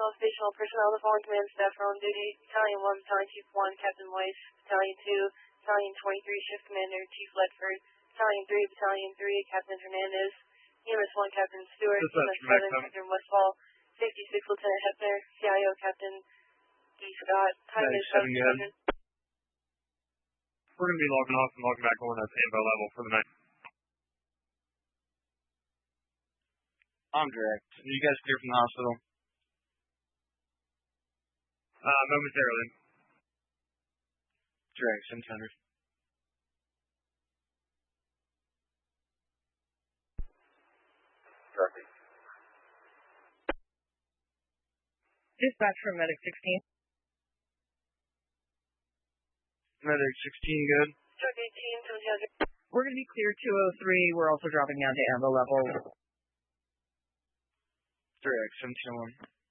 all station, all personnel, the following command staff are on duty. Battalion 1, Battalion Chief 1, Captain Weiss. Battalion 2, Battalion 23, Shift Commander, Chief Ledford. Battalion 3, Captain Hernandez. EMS 1, Captain Stewart. EMS 7, Captain Westfall. Safety 6, Lieutenant Hefner. CIO, Captain D. Scott. Time is 7. We're going to be logging off and logging back on at the AMBO level for the night. I'm direct. Are you guys clear from the hospital? Momentarily. Direct, 700. Copy. Dispatch from Medic 16. Medic 16, good. Truck 18, We're going to be clear 203. We're also dropping down to AMBO level. Direct, 701.